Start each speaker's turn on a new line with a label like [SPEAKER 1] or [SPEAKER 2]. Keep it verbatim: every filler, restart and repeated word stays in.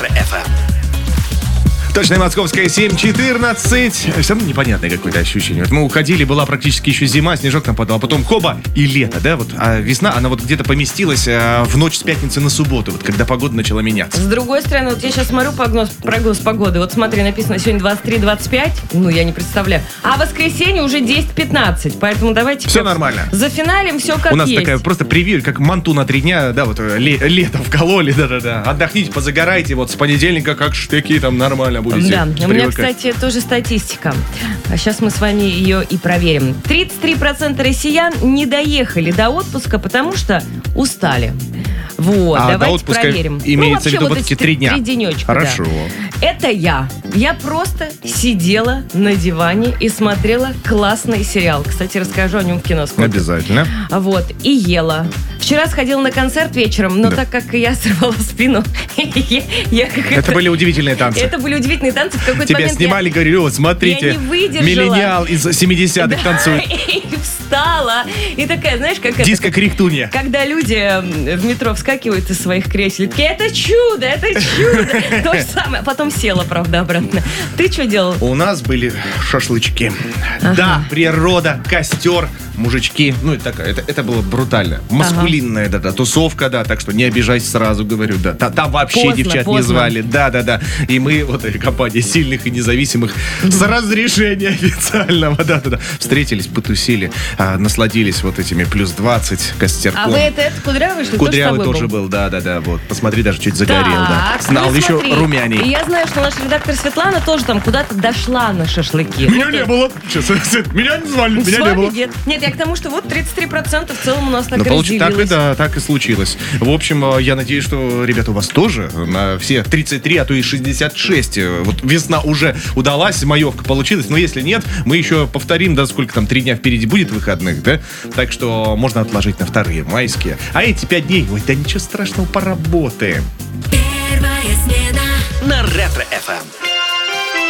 [SPEAKER 1] Ретро-эф эм.
[SPEAKER 2] Точное московское семь четырнадцать. Все равно непонятное какое-то ощущение. Вот мы уходили, была практически еще зима, снежок там падал, а потом хоба и лето, да, вот. А весна, она вот где-то поместилась а, в ночь с пятницы на субботу, вот когда погода начала меняться.
[SPEAKER 3] С другой стороны, вот я сейчас смотрю прогноз, прогноз погоды. Вот смотри, написано сегодня двадцать три двадцать пять. Ну, я не представляю. А в воскресенье уже десять пятнадцать. Поэтому давайте...
[SPEAKER 2] Все нормально.
[SPEAKER 3] За финалем все как есть.
[SPEAKER 2] У нас есть такая просто превью, как манту на три дня, да, вот ле- лето вкололи, да-да-да. Отдохните, позагорайте, вот с понедельника как штыки там нормально будете.
[SPEAKER 3] Да,
[SPEAKER 2] привыкать.
[SPEAKER 3] У меня, кстати, тоже статистика. А сейчас мы с вами ее и проверим. тридцать три процента россиян не доехали до отпуска, потому что устали. Вот,
[SPEAKER 2] а
[SPEAKER 3] давайте
[SPEAKER 2] до отпуска
[SPEAKER 3] проверим.
[SPEAKER 2] имеется
[SPEAKER 3] ну,
[SPEAKER 2] в виду вот эти три дня?
[SPEAKER 3] Три денечка,
[SPEAKER 2] Хорошо.
[SPEAKER 3] Да. Это я. Я просто сидела на диване и смотрела классный сериал. Кстати, расскажу о нем в кино сколько.
[SPEAKER 2] Обязательно.
[SPEAKER 3] Вот, и ела. Вчера сходила на концерт вечером, но
[SPEAKER 2] да.
[SPEAKER 3] так как я сорвала спину, я, я как
[SPEAKER 2] это были удивительные танцы.
[SPEAKER 3] Это были удивительные танцы. В какой-то
[SPEAKER 2] Тебя
[SPEAKER 3] момент
[SPEAKER 2] снимали,
[SPEAKER 3] я,
[SPEAKER 2] говорю, вот смотрите,
[SPEAKER 3] я не выдержала.
[SPEAKER 2] миллениал из семидесятых
[SPEAKER 3] да,
[SPEAKER 2] танцует.
[SPEAKER 3] И встала. И такая, знаешь, как это...
[SPEAKER 2] Диско-криктунья.
[SPEAKER 3] Когда люди в метро вскакивают из своих кресел, такие, это чудо, это чудо. То же самое. Потом села, правда, обратно. Ты что делал?
[SPEAKER 2] У нас были шашлычки.
[SPEAKER 3] Ага.
[SPEAKER 2] Да, природа, костер, мужички. Ну, это, такая, это, это было брутально. Маскулинная, ага. да-да, тусовка, да. Так что не обижайся сразу, говорю, да. Там, там вообще
[SPEAKER 3] поздно,
[SPEAKER 2] девчат
[SPEAKER 3] поздно.
[SPEAKER 2] не звали. Да-да-да. И мы, вот эта компания сильных и независимых, mm-hmm. с разрешения официального, да-да-да, встретились, потусили, а, насладились вот этими плюс двадцать костерком.
[SPEAKER 3] А вы это, это Кудрявый, что ли?
[SPEAKER 2] Кудрявый
[SPEAKER 3] тоже,
[SPEAKER 2] тоже был, да-да-да. Вот, посмотри, даже чуть загорел, да.
[SPEAKER 3] Так,
[SPEAKER 2] Знал
[SPEAKER 3] ну
[SPEAKER 2] еще
[SPEAKER 3] смотри.
[SPEAKER 2] румяней.
[SPEAKER 3] И я знаю, что наша редактор Светлана тоже там куда-то дошла на шашлыки.
[SPEAKER 2] Меня
[SPEAKER 3] Ну,
[SPEAKER 2] не
[SPEAKER 3] ты-
[SPEAKER 2] было. Сейчас, меня не звали,
[SPEAKER 3] С
[SPEAKER 2] меня не
[SPEAKER 3] вами
[SPEAKER 2] было.
[SPEAKER 3] нет. Нет, я к тому, что вот тридцать три процента в целом у нас так
[SPEAKER 2] Ну, получи- так и
[SPEAKER 3] разделилось.
[SPEAKER 2] да, так и случилось. В общем, э, я надеюсь, что, ребята, у вас тоже на все тридцать три, а то и шестьдесят шесть. э, Вот весна уже удалась, маевка получилась. Но если нет, мы еще повторим, да, сколько там, три дня впереди будет выходных, да? Так что можно отложить на вторые майские. А эти пять дней, ой, да ничего страшного, поработаем.
[SPEAKER 1] Первая смена на Ретро-эф эм.